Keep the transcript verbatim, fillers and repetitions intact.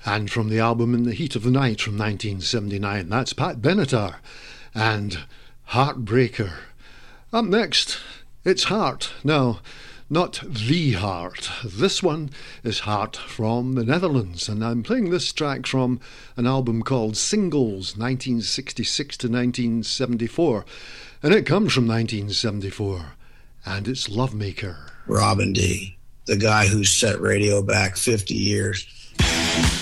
And from the album In the Heat of the Night from nineteen seventy-nine, that's Pat Benatar and Heartbreaker. Up next, it's Heart. Now, not The Heart. This one is Heart from the Netherlands, and I'm playing this track from an album called Singles, nineteen sixty-six to nineteen seventy-four, and it comes from nineteen seventy-four, and it's Lovemaker. Robin D., the guy who set radio back fifty years.